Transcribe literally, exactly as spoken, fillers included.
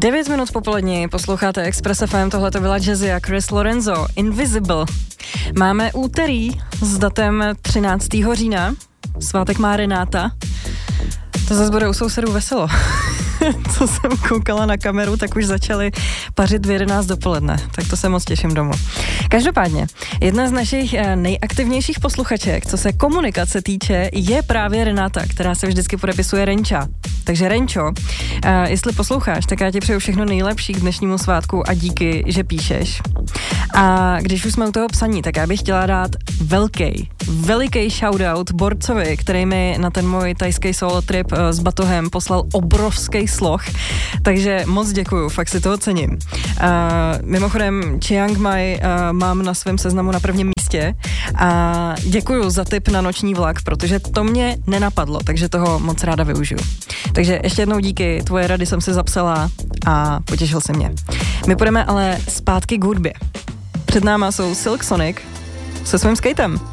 devět minut popolední, posloucháte Express F M, tohle to byla Jazzy a Chris Lorenzo, Invisible. Máme úterý s datem třináctého října, svátek má Renáta. To zase bude u sousedů veselo. Co jsem koukala na kameru, tak už začali pařit v jedenáct dopoledne, tak to se moc těším domů. Každopádně, jedna z našich nejaktivnějších posluchaček, co se komunikace týče, je právě Renáta, která se vždycky podepisuje Renča. Takže Renčo, jestli posloucháš, tak já ti přeju všechno nejlepší k dnešnímu svátku a díky, že píšeš. A když už jsme u toho psaní, tak já bych chtěla dát velký, veliký shoutout borcovi, který mi na ten můj tajský solo trip s batohem poslal obrovský sloh, takže moc děkuju, fakt si toho cením. Uh, mimochodem Chiang Mai uh, mám na svém seznamu na prvním místě a děkuju za tip na noční vlak, protože to mě nenapadlo, takže toho moc ráda využiju. Takže ještě jednou díky, tvoje rady jsem si zapsala a potěšil se mě. My půjdeme ale zpátky k hudbě. Před náma jsou Silk Sonic se svým skatem.